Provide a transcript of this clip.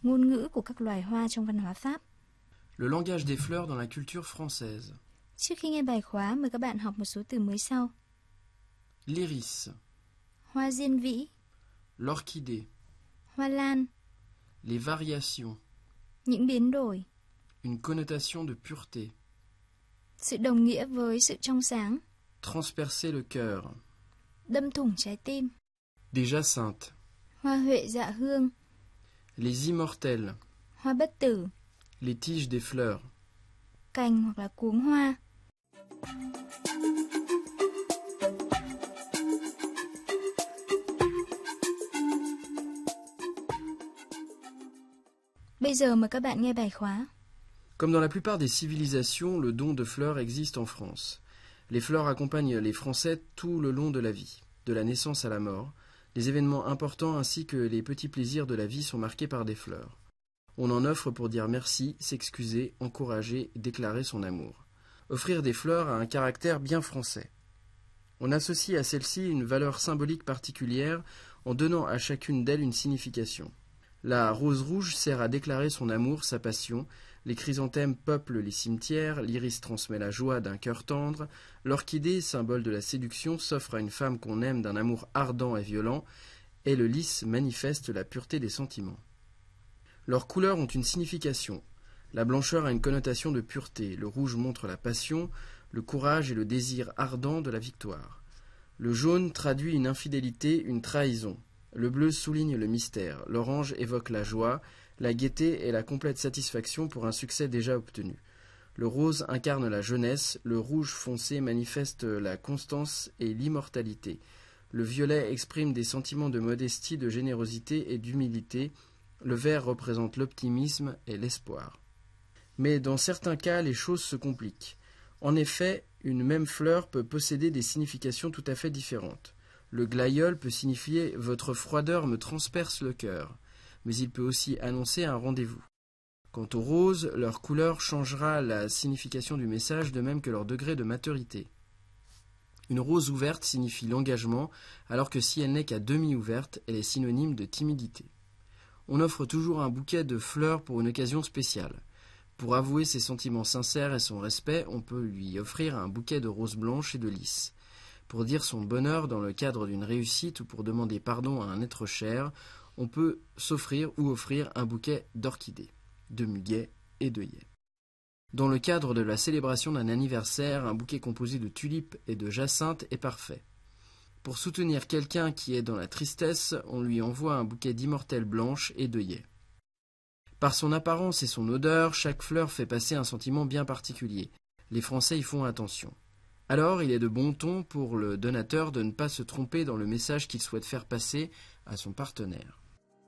ngôn ngữ của các loài hoa trong văn hóa Pháp. Le langage des fleurs dans la culture française. Trước khi nghe bài khóa, mời các bạn học một số từ mới sau. L'iris, Hoa diên vĩ, l'orchidée, hoa lan, les variations, những biến đổi, une connotation de pureté, sự đồng nghĩa với sự trong sáng, transpercer le cœur, đâm thủng trái tim, des jacinthes, hoa huệ dạ hương, les immortelles, hoa bất tử, les tiges des fleurs. cành hoặc là cuống hoa. Bây giờ mời các bạn nghe bài khóa. Comme dans la plupart des civilisations, le don de fleurs existe en France. Les fleurs accompagnent les Français tout le long de la vie, de la naissance à la mort. Les événements importants ainsi que les petits plaisirs de la vie sont marqués par des fleurs. On en offre pour dire merci, s'excuser, encourager, déclarer son amour. Offrir des fleurs a un caractère bien français. On associe à celle-ci une valeur symbolique particulière en donnant à chacune d'elles une signification. La rose rouge sert à déclarer son amour, sa passion. Les chrysanthèmes peuplent les cimetières, l'iris transmet la joie d'un cœur tendre, l'orchidée, symbole de la séduction, s'offre à une femme qu'on aime d'un amour ardent et violent, et le lys manifeste la pureté des sentiments. Leurs couleurs ont une signification. La blancheur a une connotation de pureté, le rouge montre la passion, le courage et le désir ardent de la victoire. Le jaune traduit une infidélité, une trahison. Le bleu souligne le mystère, l'orange évoque la joie, la gaieté et la complète satisfaction pour un succès déjà obtenu. Le rose incarne la jeunesse, le rouge foncé manifeste la constance et l'immortalité. Le violet exprime des sentiments de modestie, de générosité et d'humilité. Le vert représente l'optimisme et l'espoir. Mais dans certains cas, les choses se compliquent. En effet, une même fleur peut posséder des significations tout à fait différentes. Le glaïeul peut signifier « votre froideur me transperce le cœur », mais il peut aussi annoncer un rendez-vous. Quant aux roses, leur couleur changera la signification du message, de même que leur degré de maturité. Une rose ouverte signifie l'engagement, alors que si elle n'est qu'à demi ouverte, elle est synonyme de timidité. On offre toujours un bouquet de fleurs pour une occasion spéciale. Pour avouer ses sentiments sincères et son respect, on peut lui offrir un bouquet de roses blanches et de lys. Pour dire son bonheur dans le cadre d'une réussite ou pour demander pardon à un être cher, on peut s'offrir ou offrir un bouquet d'orchidées, de muguets et d'œillets. Dans le cadre de la célébration d'un anniversaire, un bouquet composé de tulipes et de jacinthes est parfait. Pour soutenir quelqu'un qui est dans la tristesse, on lui envoie un bouquet d'immortelles blanches et d'œillets. Par son apparence et son odeur, chaque fleur fait passer un sentiment bien particulier. Les Français y font attention. Alors, il est de bon ton pour le donateur de ne pas se tromper dans le message qu'il souhaite faire passer à son partenaire.